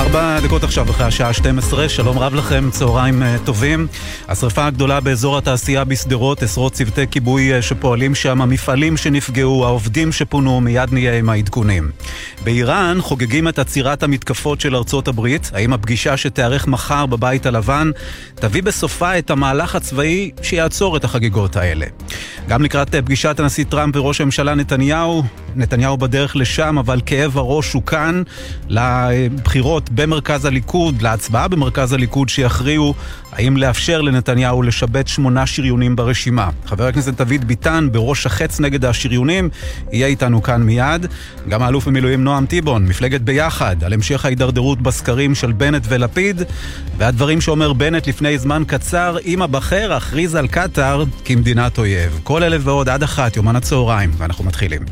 4 דקות עכשיו אחרי השעה 12, שלום רב לכם, צהריים טובים. השריפה הגדולה באזור התעשייה בסדרות, עשרות צוותי כיבוי שפועלים שם, המפעלים שנפגעו, העובדים שפונו, מיד נהיה עם העדכונים. באיראן חוגגים את עצירת המתקפות של ארצות הברית. האם הפגישה שתארך מחר בבית הלבן תביא בסופה את המהלך הצבאי שיעצור את החגיגות האלה? גם לקראת פגישת הנשיא טראמפ וראש הממשלה נתניהו בדרך לשם, אבל כאב הראש הוא כאן לבחירות במרכז הליכוד, להצבעה במרכז הליכוד שיכריעו האם לאפשר לנתניהו לשבת 8 שריונים ברשימה. חבר הכנסת דוד ביטן בראש החץ נגד השריונים יהיה איתנו כאן מיד. גם האלוף במילואים נועם טיבון, מפלגת ביחד, על המשך ההידרדרות בסקרים של בנט ולפיד, והדברים שאומר בנט לפני זמן קצר, אם הבחר הכריז על קטר כמדינת אויב. כל אלה ועוד עד 1 יומן הצהריים, ואנחנו מתחילים.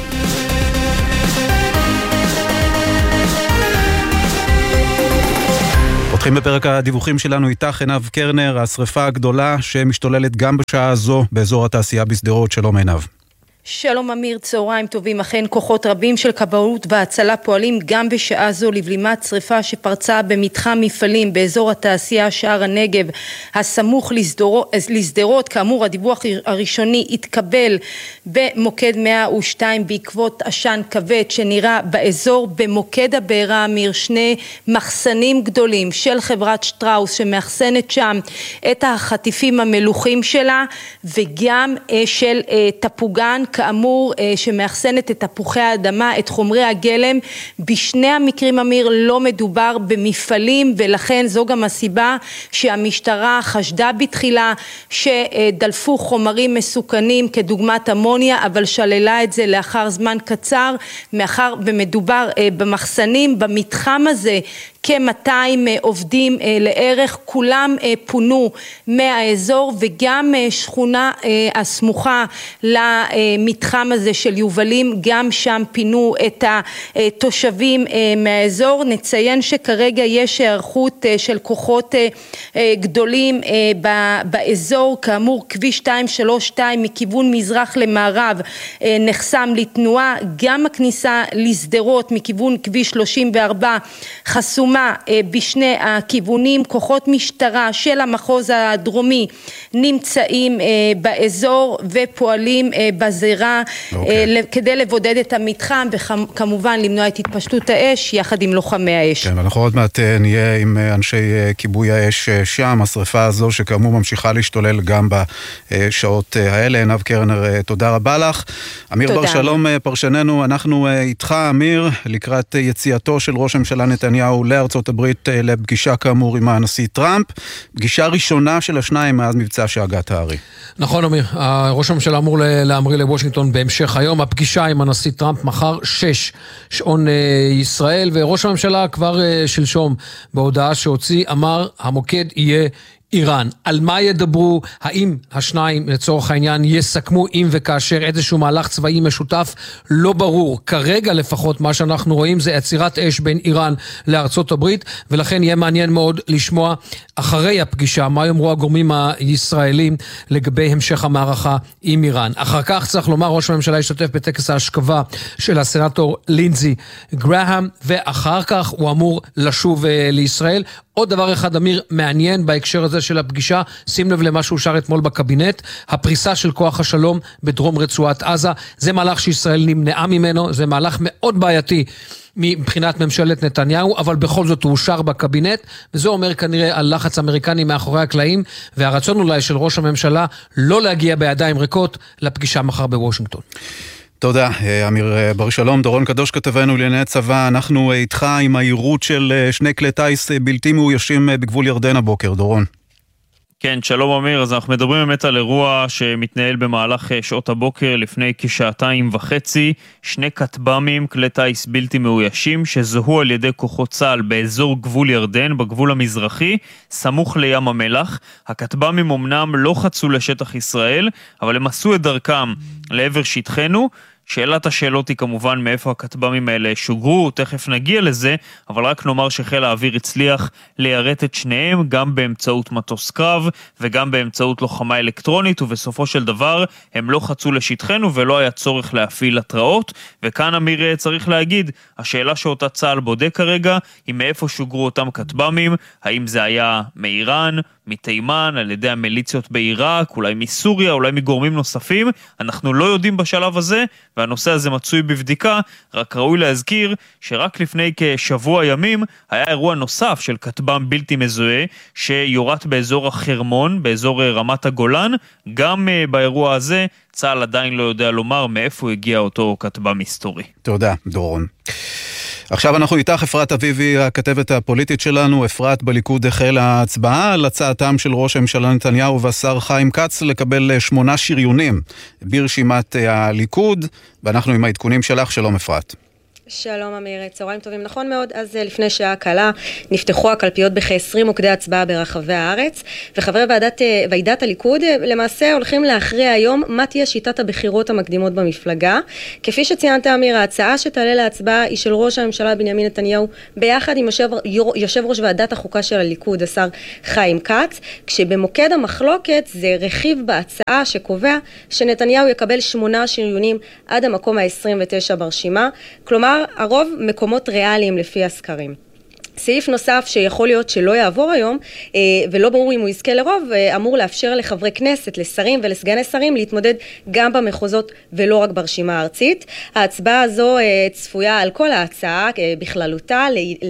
פותחים בפרק הדיווחים שלנו איתך עינב קרנר, השריפה הגדולה שמשתוללת גם בשעה הזו באזור התעשייה בסדרות. שלום עינב. שלום אמיר, צהריים טובים. אכן כוחות רבים של כבאות והצלה פועלים גם בשעה זו לבלימת שריפה שפרצה במתחם מפעלים באזור התעשייה שער הנגב הסמוך לסדרות. כאמור, הדיווח הראשוני התקבל במוקד 102 בעקבות עשן כבד שנראה באזור. במוקד הבעירה, אמיר, 2 מחסנים גדולים של חברת שטראוס שמאחסנת שם את החטיפים המלוכים שלה, וגם של תפוגן כאמור שמאחסנת את תפוחי האדמה, את חומרי הגלם. בשני המקרים, אמיר, לא מדובר במפעלים, ולכן זו גם הסיבה שהמשטרה חשדה בתחילה שדלפו חומרים מסוכנים כדוגמת אמוניה, אבל שללה את זה לאחר זמן קצר, מאחר ומדובר במחסנים. במתחם הזה כ-200 עובדים לערך, כולם פונו מהאזור, וגם שכונה הסמוכה למתחם הזה של יובלים, גם שם פינו את התושבים מהאזור. נציין שכרגע יש הערכות של כוחות גדולים באזור. כאמור, כביש 232 מכיוון מזרח למערב נחסם לתנועה, גם הכניסה לסדרות מכיוון כביש 34 חסומה בשני הכיוונים. כוחות משטרה של המחוז הדרומי נמצאים באזור ופועלים בזירה כדי לבודד את המתחם, וכמובן למנוע את התפשטות האש יחד עם לוחמי האש. כן, אנחנו עוד מעט נהיה עם אנשי כיבוי האש שם. השריפה הזו שכאמור ממשיכה להשתולל גם בשעות האלה. עינב קרנר, תודה רבה לך. אמיר בר שלום פרשננו, אנחנו איתך אמיר, לקראת יציאתו של ראש הממשלה נתניהו לארצות הברית לפגישה כאמור עם הנשיא טראמפ, פגישה ראשונה של השניים מאז מבצע שאגת הארי. נכון אמיר, ראש הממשלה אמור להמריא לוושינגטון בהמשך היום. הפגישה עם הנשיא טראמפ מחר 6 שעון ישראל, וראש הממשלה כבר שלשום בהודעה שהוציא אמר המוקד יהיה איראן. על מה ידברו? האם השניים לצורך העניין יסכמו אם וכאשר איזשהו מהלך צבאי משותף? לא ברור. כרגע לפחות מה שאנחנו רואים זה עצירת אש בין איראן לארצות הברית, ולכן יהיה מעניין מאוד לשמוע אחרי הפגישה מה יאמרו הגורמים הישראלים לגבי המשך המערכה עם איראן. אחר כך צריך לומר ראש הממשלה ישתתף בטקס ההשכבה של הסנטור לינזי גראהם, ואחר כך הוא אמור לשוב לישראל. עוד דבר אחד אמיר מעניין בהקשר הזה של הפגישה, שים לב למה שאושר אתמול בקבינט, הפריסה של כוח השלום בדרום רצועת עזה. זה מהלך שישראל נמנעה ממנו, זה מהלך מאוד בעייתי מבחינת ממשלת נתניהו, אבל בכל זאת הוא אושר בקבינט, וזה אומר כנראה על לחץ אמריקני מאחורי הקלעים, והרצון אולי של ראש הממשלה לא להגיע בידיים ריקות לפגישה מחר בוושינגטון. תודה, אמיר בר שלום. דורון קדוש כתבנו לענייני צבא, אנחנו איתך עם העירות של 2 כלי טייס בלתי מאוישים בגבול ירדן הבוקר. דורון. כן, שלום אמיר. אז אנחנו מדברים באמת על אירוע שמתנהל במהלך שעות הבוקר לפני כשעתיים וחצי. 2 כטב"מים, כלי טייס בלתי מאוישים, שזוהו על ידי כוחות צה"ל באזור גבול ירדן, בגבול המזרחי, סמוך לים המלח. הכטב"מים אמנם לא חצו לשטח ישראל, אבל הם עשו את דרכם לעבר שטחנו. שאלת השאלות היא כמובן מאיפה הכטב"מים האלה שוגרו, תכף נגיע לזה, אבל רק נאמר שחיל האוויר הצליח ליירט את שניהם, גם באמצעות מטוס קרב וגם באמצעות לוחמה אלקטרונית, ובסופו של דבר הם לא חצו לשטחנו ולא היה צורך להפעיל התראות, וכאן אמיר צריך להגיד, השאלה שאותה צה"ל בודק כרגע היא מאיפה שוגרו אותם כטב"מים, האם זה היה מאיראן, מתימן, על ידי המיליציות בעיראק, אולי מסוריה, אולי מגורמים נוספים, אנחנו לא יודעים בשלב הזה, והנושא הזה מצוי בבדיקה, רק ראוי להזכיר שרק לפני כשבוע ימים היה אירוע נוסף של כטב"ם בלתי מזוהה, שיורט באזור החרמון, באזור רמת הגולן, גם באירוע הזה צה"ל עדיין לא יודע לומר מאיפה הגיע אותו כטב"ם היסטורי. תודה, דורון. עכשיו אנחנו איתך, אפרת אביבי, הכתבת הפוליטית שלנו. אפרת, בליכוד החלה ההצבעה על הצעתם של ראש הממשלה נתניהו והשר חיים כץ לקבל 8 שריונים ברשימת הליכוד, ואנחנו עם העדכונים שלך. שלום אפרת. שלום אמיר, צהריים טובים. נכון מאוד, אז לפני שעה קלה נפתחו הקלפיות בכ-20 מוקדי הצבעה ברחבי הארץ, וחברי ועידת הליכוד למעשה הולכים להכריע היום מה תהיה שיטת הבחירות המקדימות במפלגה. כפי שציינת אמיר, ההצעה שתעלה להצבעה היא של ראש הממשלה בנימין נתניהו ביחד עם יושב ראש ועדת החוקה של הליכוד, השר חיים כץ, כשבמוקד המחלוקת זה רכיב בהצעה שקובע שנתניהו יקבל 8 שריונים עד המקום ה-29 ברשימה, כלומר הרוב מקומות ריאליים לפי הסקרים. סעיף נוסף שיכול להיות שלא יעבור היום, ולא ברור אם הוא יזכה לרוב, אמור לאפשר לחברי כנסת, לשרים ולסגני שרים להתמודד גם במחוזות ולא רק ברשימה הארצית. ההצבעה הזו צפויה על כל ההצעה בכללותה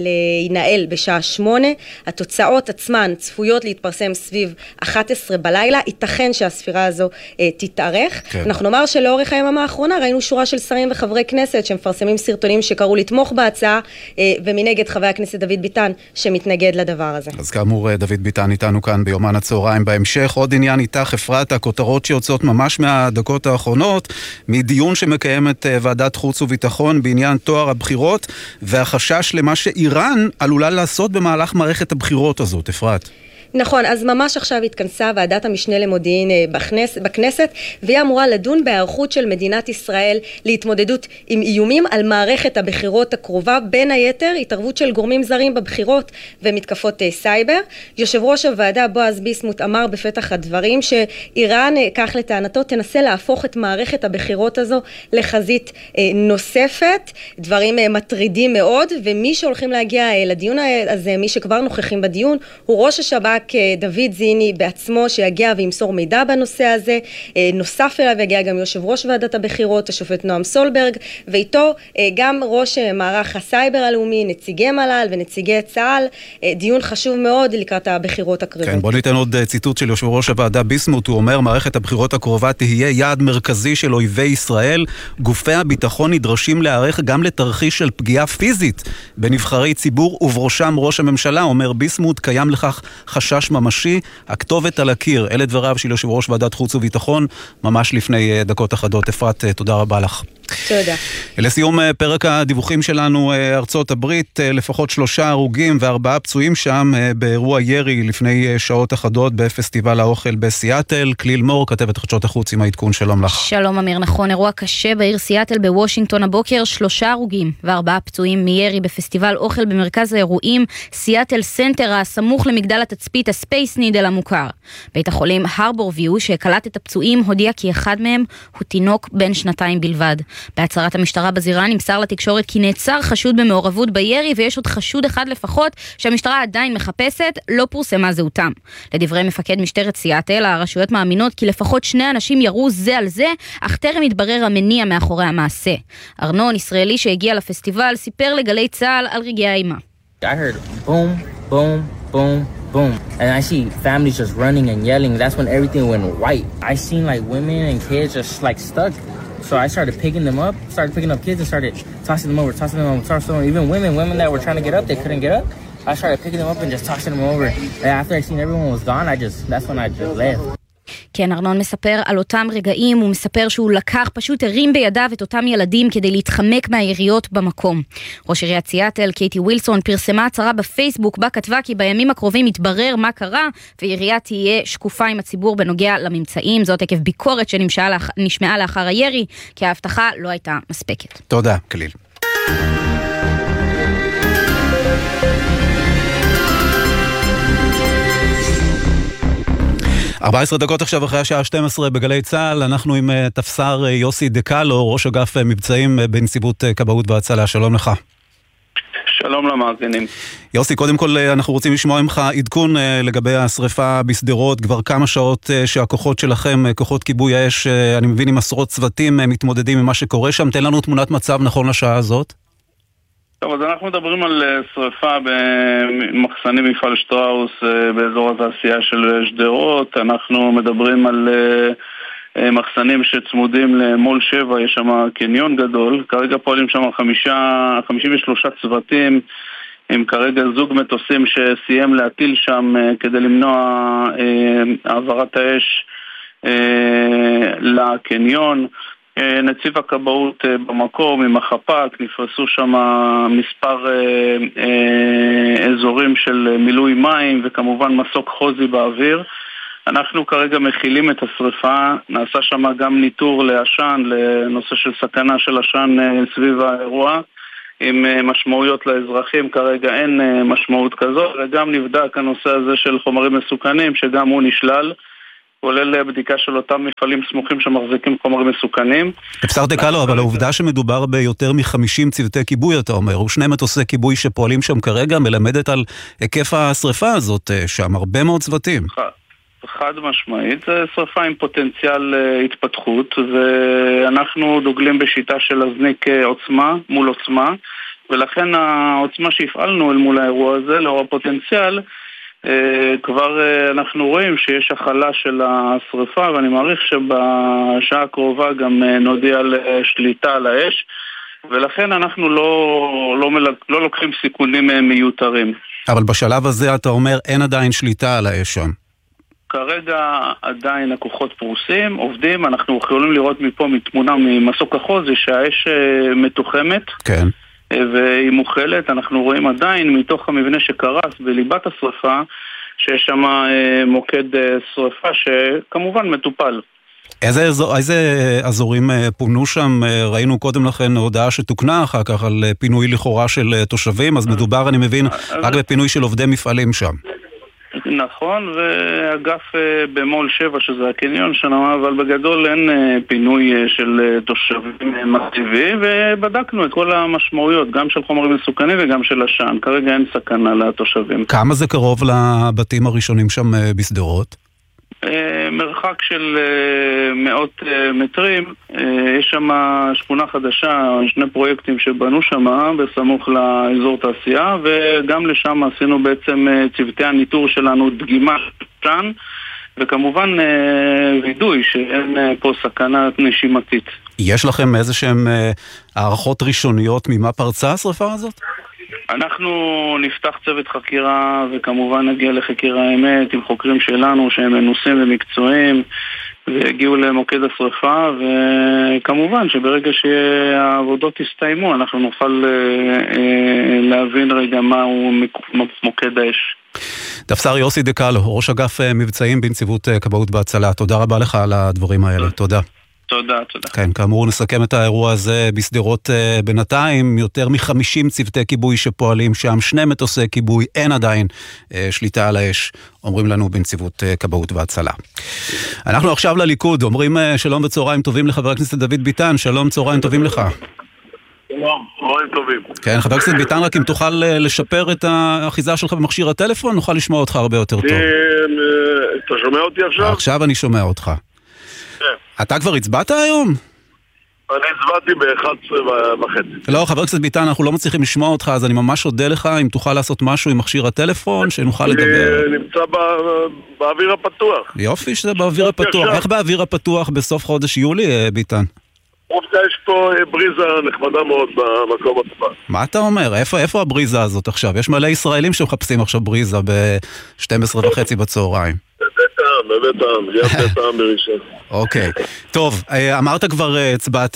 להינעל בשעה 8. התוצאות עצמן צפויות להתפרסם סביב 11 בלילה. ייתכן שהספירה הזו תתארך. כן. אנחנו נאמר שלאורך היממה האחרונה ראינו שורה של שרים וחברי כנסת שמפרסמים סרטונים שקראו לתמוך בהצעה, ומנגד חבר הכנסת דוד ביטן שמתנגד לדבר הזה. אז כאמור, דוד ביטן איתנו כאן ביומן הצהריים. בהמשך עוד עניין איתך, אפרת, הכותרות שיוצאות ממש מהדקות האחרונות, מדיון שמקיימת ועדת חוץ וביטחון בעניין תואר הבחירות, והחשש למה שאיראן עלולה לעשות במהלך מערכת הבחירות הזאת. אפרת. נכון, אז ממש עכשיו התכנסה ועדת המשנה למודיעין בכנסת, והיא אמורה לדון בהיערכות של מדינת ישראל להתמודדות עם איומים על מערכת הבחירות הקרובה, בין היתר התערבות של גורמים זרים בבחירות ומתקפות סייבר. יושב ראש הוועדה בועז ביסמוט אמר בפתח הדברים שאיראן, כך לטענתו, תנסה להפוך את מערכת הבחירות הזו לחזית נוספת. דברים מטרידים מאוד, ומי שהולכים להגיע לדיון הזה, מי שכבר נוכחים בדיון, הוא ראש השב"כ דוד זיני בעצמו, שיגיע וימסור מידע בנושא הזה. נוסף אליו יגיע גם יושב ראש ועדת הבחירות, השופט נועם סולברג, ואיתו גם ראש מערך הסייבר הלאומי, נציגי מל"ל ונציגי צה"ל. דיון חשוב מאוד לקראת הבחירות הקרבות. כן, בוא ניתן עוד ציטוט של יושב ראש הוועדה ביסמוט. הוא אומר, מערכת הבחירות הקרובה תהיה יעד מרכזי של אויבי ישראל. גופי הביטחון נדרשים להיערך גם לתרחיש של פגיעה פיזית בנבחרי ציבור, ובראשם ראש הממשלה. אומר ביסמוט, קיים לכך חשש ממשי, הכתובת על הקיר. אלה דבריו של יושב ראש ועדת חוץ וביטחון ממש לפני דקות אחדות. אפרת, תודה רבה לך. תודה. לסיום פרק הדיווחים שלנו, ארצות הברית, לפחות 3 הרוגים ו4 פצועים שם באירוע ירי לפני שעות אחדות בפסטיבל האוכל בסיאטל. כליל מור, כתבת חדשות החוץ עם העדכון. שלום לך. שלום אמיר, נכון, אירוע קשה בעיר סיאטל בוושינגטון הבוקר, 3 הרוגים ו4 פצועים מירי בפסטיבל אוכל במרכז האירועים סיאטל סנטר, הסמוך למגדל התצפית הספייס נידל המוכר. בית החולים הרבור ויו שקלט את הפצועים הודיע כי אחד מהם הוא תינוק בן 2 בלבד. בהצהרת המשטרה בזירה נמסר לתקשורת כי נעצר חשוד במעורבות בירי, ויש עוד חשוד אחד לפחות שהמשטרה עדיין מחפשת, לא פורסמה זהותם. לדברי מפקד משטרת סיאטל, הרשויות מאמינות כי לפחות 2 אנשים ירו זה על זה, אך טרם התברר המניע מאחורי המעשה. ארנון, ישראלי שהגיע לפסטיבל, סיפר לגלי צה"ל על רגעי האימה. I heard boom, boom, boom, boom. And I see families just running and yelling. That's when everything went white. I seen like women and kids just like stuck. So I started picking them up, started picking up kids and started tossing them over. Even women that were trying to get up, they couldn't get up. I started picking them up and just tossing them over. And after I seen everyone was gone, that's when I just left. כן, ארנון מספר על אותם רגעים, הוא מספר שהוא פשוט הרים בידיו את אותם ילדים כדי להתחמק מהיריות במקום. ראש עיריית סיאטל, קייטי ווילסון, פרסמה הצהרה בפייסבוק, בה כתבה כי בימים הקרובים יתברר מה קרה, ועירייה תהיה שקופה עם הציבור בנוגע לממצאים, זאת עקב ביקורת שנשמעה לאחר הירי, כי ההבטחה לא הייתה מספקת. תודה, כליל. 14 דקות עכשיו אחרי השעה 12 בגלי צהל, אנחנו עם תפסר יוסי דקלו, ראש אגף מבצעים בנציבות כבאות והצלה. שלום לך. שלום למאזינים. יוסי, קודם כל אנחנו רוצים לשמוע ממך עדכון לגבי השריפה בסדרות, כבר כמה שעות שהכוחות שלכם, כוחות כיבוי האש, אני מבין עם עשרות צוותים, מתמודדים עם מה שקורה שם. תן לנו תמונת מצב נכון לשעה הזאת. טוב, אז אנחנו מדברים על שריפה במחסני מפעל שטראוס באזור התעשייה של שדרות. אנחנו מדברים על מחסנים שצמודים למול 7, יש שם קניון גדול. כרגע פועלים שם 53 צוותים, עם כרגע זוג מטוסים שסיים להטיל שם כדי למנוע העברת האש לקניון. נציב הכבאות במקום עם החפ"ק, נפרסו שם מספר אזורים של מילוי מים וכמובן מסוק חוזי באוויר. אנחנו כרגע מכילים את השריפה, נעשה שם גם ניטור לעשן, לנושא של סכנה של עשן סביב האירוע, עם משמעויות לאזרחים. כרגע אין משמעות כזו, וגם נבדק הנושא הזה של חומרים מסוכנים שגם הוא נשלל, כולל בדיקה של אותם מפעלים סמוכים שמחזיקים חומרים מסוכנים. תפסר דקלו, אבל העובדה שמדובר ביותר מ-50 צוותי כיבוי, אתה אומר, ושני מטוסי כיבוי שפועלים שם כרגע, מלמדת על היקף השריפה הזאת שם, הרבה מאוד צוותים. חד משמעית, זה שריפה עם פוטנציאל התפתחות, ואנחנו דוגלים בשיטה של להזניק עוצמה מול עוצמה, ולכן העוצמה שהפעלנו אל מול האירוע הזה, לאור הפוטנציאל, כבר אנחנו רואים שיש החלה של השריפה, ואני מעריך שבשעה הקרובה גם נודיע על שליטה על האש, ולכן אנחנו לא לוקחים סיכונים מיותרים. אבל בשלב הזה אתה אומר אין עדיין שליטה על האש שם. כרגע עדיין הכוחות פרוסים, עובדים, אנחנו יכולים לראות מפה מתמונה ממסוק החוזי שהאש מתוחמת. כן. והיא מוכלת. אנחנו רואים עדיין מתוך המבנה שקרס בליבת השריפה שיש שם מוקד שריפה שכמובן מטופל. איזה אזורים פונו שם? ראינו קודם לכן הודעה שתוקנה אחר כך על פינוי לכאורה של תושבים, אז מדובר, אני מבין, רק בפינוי של עובדי מפעלים שם. נכון, ואגף במול 7 שזה הקניון שלנו, אבל בגדול אין פינוי של תושבים מסיבי, ובדקנו את כל המשמעויות, גם של חומרים מסוכנים וגם של עשן. כרגע אין סכנה לתושבים. כמה זה קרוב לבתים הראשונים שם בסדרות? מרחק של מאות מטרים. יש שם שכונה חדשה, שני פרויקטים שבנו שם בסמוך לאזור תעשייה, וגם לשם עשינו בעצם צוותי הניטור שלנו דגימה שם, וכמובן וידוי שאין פה סכנה נשימתית. יש לכם איזשהם הערכות ראשוניות ממה פרצה השריפה הזאת? אנחנו נפתח צוות חקירה וכמובן נגיע לחקר האמת עם חוקרים שלנו שהם מנוסים ומקצועיים והגיעו למוקד השריפה, וכמובן שברגע שהעבודות יסתיימו אנחנו נוכל להבין רגע מהו מוקד האש. תפסר יוסי דקלו, ראש אגף מבצעים בנציבות כבאות והצלה, תודה רבה לך על הדברים האלה. תודה. תודה, תודה. כן, כאמור נסכם את האירוע הזה בסדרות בינתיים, יותר מ-50 צוותי כיבוי שפועלים שם, 2 מטוסי כיבוי, אין עדיין שליטה על האש, אומרים לנו בנציבות כבאות והצלה. אנחנו עכשיו לליכוד, אומרים שלום וצהריים טובים לחבר הכנסת דוד ביטן, שלום צהריים טובים לך. שלום, צהריים טובים. כן, חבר הכנסת ביטן, רק אם תוכל לשפר את האחיזה שלך במכשיר הטלפון, נוכל לשמוע אותך הרבה יותר טוב. אתה שומע אותי עכשיו? עכשיו אני שומע אותך. אתה כבר הצבעת היום? אני הצבעתי ב-11:30. לא, חבר הכנסת ביטן, אנחנו לא מצליחים לשמוע אותך, אז אני ממש אודה לך אם תוכל לעשות משהו עם מכשיר הטלפון, שנוכל לדבר. אני נמצא באוויר הפתוח. יופי שזה באוויר הפתוח. איך באוויר הפתוח בסוף חודש יולי, ביטן? יש פה בריזה נחמדה מאוד במקום עצמה. מה אתה אומר? איפה הבריזה הזאת עכשיו? יש מלא ישראלים שמחפשים עכשיו בריזה ב-12:30 בצהריים. בבית העם, ליד בית העם בראשון. אוקיי, טוב, אמרת כבר הצבעת,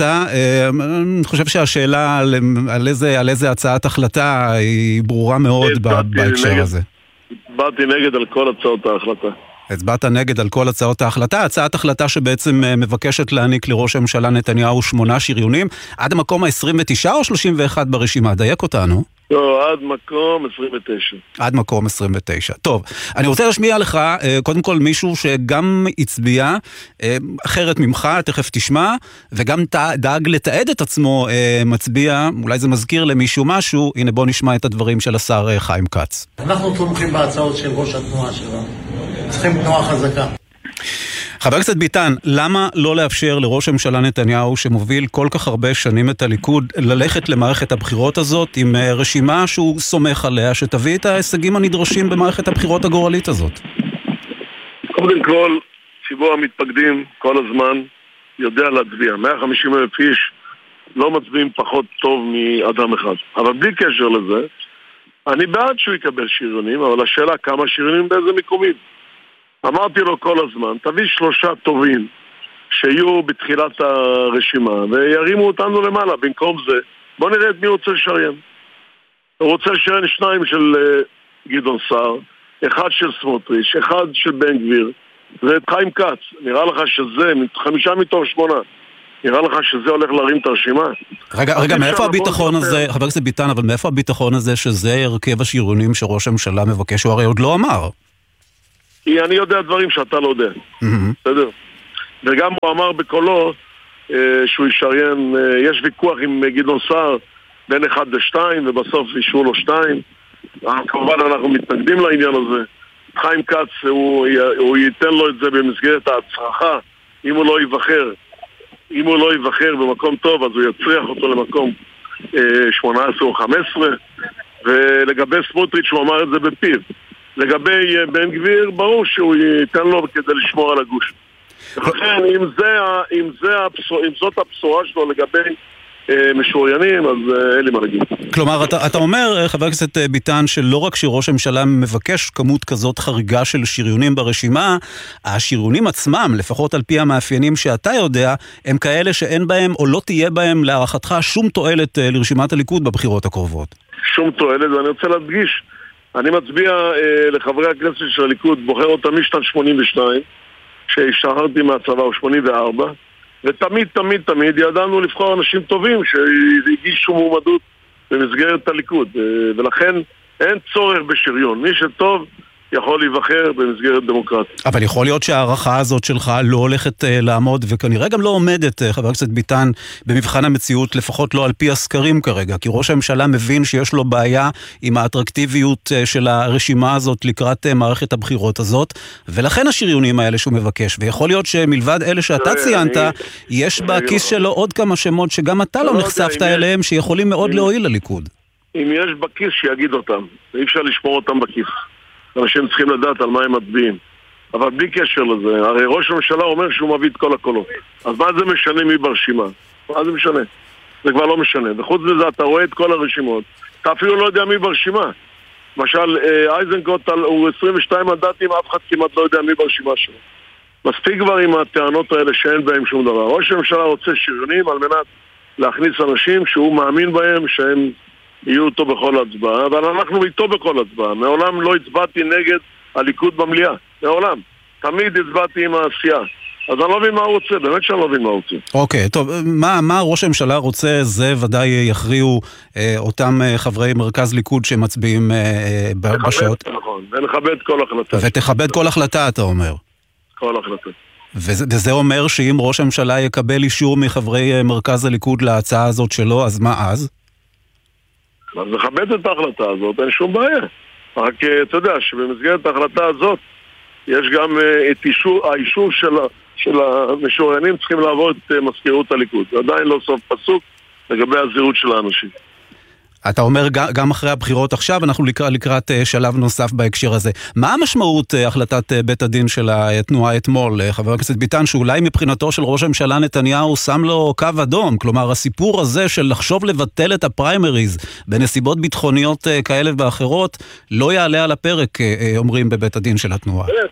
אני חושב שהשאלה על איזה הצעת החלטה היא ברורה מאוד בהקשר הזה. הצבעתי נגד על כל הצעות ההחלטה. הצבעת נגד על כל הצעות ההחלטה, הצעת החלטה שבעצם מבקשת להעניק לראש הממשלה נתניהו 8 שריונים, עד המקום ה-29 או 31 ברשימה? דייק אותנו. לא, עד מקום 29. עד מקום 29. טוב, אני רוצה להשמיע לך, קודם כל מישהו שגם הצביע, אחרת ממך, תכף תשמע, וגם דאג לתעד את עצמו מצביע, אולי זה מזכיר למישהו משהו, הנה בוא נשמע את הדברים של השר חיים כץ. אנחנו תומכים בהצעות של ראש התנועה שלנו. צריכים תנועה חזקה. חבר הכנסת ביטן, למה לא לאפשר לראש הממשלה נתניהו שמוביל כל כך הרבה שנים את הליכוד ללכת למערכת הבחירות הזאת עם רשימה שהוא סומך עליה שתביא את ההישגים הנדרשים במערכת הבחירות הגורלית הזאת? קודם כל, ציבור המתפקדים כל הזמן יודע להצביע. 150,000 איש לא מצביעים פחות טוב מאדם אחד. אבל בלי קשר לזה, אני בעד שהוא יקבל שריונים, אבל השאלה כמה שריונים באיזה מיקומים. אמרתי לו כל הזמן, תביא 3 טובים שיהיו בתחילת הרשימה וירימו אותנו למעלה. במקום זה, בוא נראה את מי רוצה לשריין. הוא רוצה לשריין 2 של גדעון סער, 1 של סמוטריץ', 1 של בן גביר ואת חיים כץ. נראה לך שזה 5 מתוך 8. נראה לך שזה הולך להרים את הרשימה? רגע, מאיפה הביטחון הזה, חבר הכנסת ביטן, אבל מאיפה הביטחון הזה שזה הרכב השריונים שראש הממשלה מבקש? הוא הרי עוד לא אמר. כי אני יודע דברים שאתה לא יודע. בסדר? וגם הוא אמר בקולו שהוא ישריין, יש ויכוח עם גדעון סער בין 1 ל-2 ובסוף אישרו לו 2. כמובן אנחנו מתנגדים לעניין הזה. חיים כץ הוא ייתן לו את זה במסגרת ההצרחה אם הוא לא ייבחר. אם הוא לא ייבחר במקום טוב אז הוא יצריח אותו למקום 18 או 15. ולגבי סמוטריץ' הוא אמר את זה בפיו. לגבי בן גביר, ברור שהוא ייתן לו כדי לשמור על הגוש. לכן, אם זאת הבשורה שלו לגבי משוריינים, אז אין לי מה להגיד. כלומר, אתה אומר, חבר הכנסת ביטן, שלא רק שראש הממשלה מבקש כמות כזאת חריגה של שריונים ברשימה, השריונים עצמם, לפחות על פי המאפיינים שאתה יודע, הם כאלה שאין בהם או לא תהיה בהם להערכתך שום תועלת לרשימת הליכוד בבחירות הקרובות. שום תועלת, ואני רוצה להדגיש, אני מצביע לחברי הכנסת של הליכוד, בוחר אותם משנת 82, שהשתחררתי מהצבא, או 84, ותמיד ידענו לבחור אנשים טובים שהגישו מועמדות במסגרת הליכוד, ולכן אין צורך בשריון. מי שטוב יכול להיבחר במסגרת דמוקרטית. אבל יכול להיות שהערכה הזאת שלך לא הולכת לעמוד, וכנראה גם לא עומדת, חבר הכנסת ביטן, במבחן המציאות, לפחות לא על פי הסקרים כרגע, כי ראש הממשלה מבין שיש לו בעיה עם האטרקטיביות של הרשימה הזאת לקראת מערכת הבחירות הזאת, ולכן השריונים האלה שהוא מבקש, ויכול להיות שמלבד אלה שאתה ציינת, יש בכיס שלו עוד כמה שמות שגם אתה לא נחשפת אליהם, שיכולים מאוד להועיל לליכוד. אם יש בכיס שיגיד אותם, אי אפשר לשמור אותם בכיס. אנשים צריכים לדעת על מה הם מצביעים. אבל בלי קשר לזה, הרי ראש הממשלה אומר שהוא מביא את כל הקולות. אז מה זה משנה מי ברשימה? מה זה משנה? זה כבר לא משנה. וחוץ מזה אתה רואה את כל הרשימות. אתה אפילו לא יודע מי ברשימה. למשל, אייזנקוט הוא 22 מנדטים, אף אחד כמעט לא יודע מי ברשימה שלו. מספיק כבר עם הטענות האלה שאין בהם שום דבר. ראש הממשלה רוצה שריונים על מנת להכניס אנשים שהוא מאמין בהם שהם יהיו אותו בכל הצבעה, אבל אנחנו איתו בכל הצבעה. מעולם לא הצבעתי נגד הליכוד במליאה. מעולם. תמיד הצבעתי עם העשייה. אז אני לא מבין מה הוא רוצה, באמת שאני לא מבין מה הוא רוצה. אוקיי, טוב, מה ראש הממשלה רוצה, זה ודאי יכריעו אותם חברי מרכז ליכוד שמצביעים בשעות. נכון, ונכבד כל החלטה. ותכבד כל החלטה, אתה אומר. כל החלטה. וזה אומר שאם ראש הממשלה יקבל אישור מחברי מרכז הליכוד להצעה הזאת שלו, אז מה אז? אז נכבד את ההחלטה הזאת, אין שום בעיה. רק אתה יודע שבמסגרת ההחלטה הזאת יש גם את האישור של המשוריינים צריכים לעבור את מזכירות הליכוד. עדיין לא סוף פסוק לגבי הזהות של האנשים. אתה אומר גם אחרי הבחירות עכשיו, אנחנו לקראת שלב נוסף בהקשר הזה. מה המשמעות החלטת בית הדין של התנועה אתמול, חבר הכנסת ביטן, שאולי מבחינתו של ראש הממשלה נתניהו שם לו קו אדום? כלומר, הסיפור הזה של לחשוב לבטל את הפריימריז בנסיבות ביטחוניות כאלה ואחרות, לא יעלה על הפרק, אומרים בבית הדין של התנועה.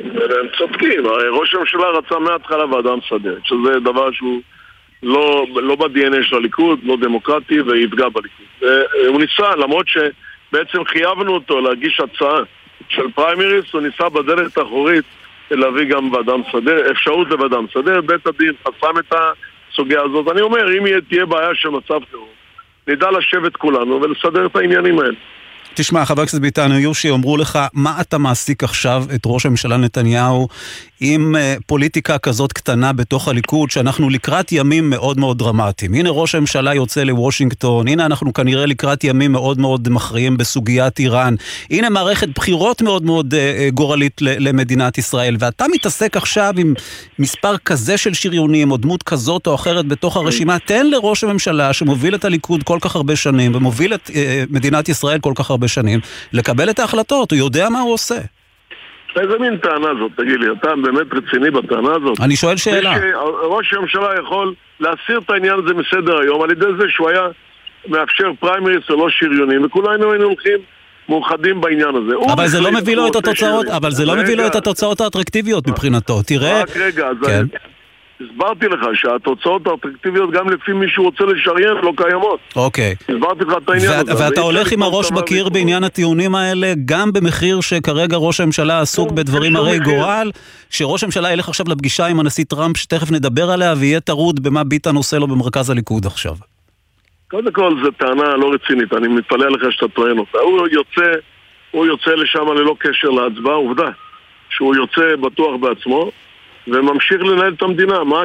הם צודקים, ראש הממשלה רצה מההתחלה ועדה מסדרת, שזה דבר שהוא לא ב-DNA של הליכוד, לא דמוקרטי, ויפגע בליכוד. הוא ניסה, למרות שבעצם חייבנו אותו להגיש הצעה של פריימריס, הוא ניסה בדלת האחורית להביא גם ועדה מסדרת, אפשרות לוועדה מסדרת, בית הדין חסם את הסוגיה הזאת. אני אומר, אם תהיה בעיה של מצב חירום, נדע לשבת כולנו ולסדר את העניינים האלה. תשמע, חבר הכנסת ביטן, היו שיאמרו לך, מה אתה מעסיק עכשיו את ראש הממשלה נתניהו עם פוליטיקה כזאת קטנה בתוך הליכוד, שאנחנו לקראת ימים מאוד מאוד דרמטיים. הנה ראש הממשלה יוצא לוושינגטון, הנה אנחנו כנראה לקראת ימים מאוד מאוד מכריעים בסוגיית איראן, הנה מערכת בחירות מאוד מאוד גורלית למדינת ישראל, ואתה מתעסק עכשיו עם מספר כזה של שריונים, או דמות כזאת או אחרת בתוך הרשימה. תן לראש הממשלה שמוביל את הליכוד כל כך הרבה שנים, ומוביל את מדינת ישראל כל כך הרבה שנים, לקבל את ההחלטות, הוא יודע מה הוא עושה. איזה מין טענה זאת, תגיד לי, אתה באמת רציני בטענה הזאת? אני שואל שאלה. ראש הממשלה יכול להסיר את העניין הזה מסדר היום, על ידי זה שהוא היה מאפשר פריימריס ולא שריונים, וכולנו היינו הולכים מאוחדים בעניין הזה. אבל זה לא מביא לו את התוצאות, אבל זה לא מביא לו את התוצאות האטרקטיביות מבחינתו, תראה. רק רגע, אז הסברתי לך שהתוצאות האטרקטיביות גם לפי מי שהוא רוצה לשריין לא קיימות. אוקיי. הסברתי לך את העניין הזה. ואתה הולך עם הראש בקיר בעניין הטיעונים האלה, גם במחיר שכרגע ראש הממשלה עסוק בדברים הרי גורל, שראש הממשלה ילך עכשיו לפגישה עם הנשיא טראמפ, שתכף נדבר עליה, ויהיה טרוד במה ביטן עושה לו במרכז הליכוד עכשיו. קודם כל, זו טענה לא רצינית, אני מתפלא לך שאתה טוען אותה. הוא יוצא לשם ללא קשר להצבעה, עובדה, שהוא יוצא בטוח בעצמו, וממשיך לנהל את המדינה. מה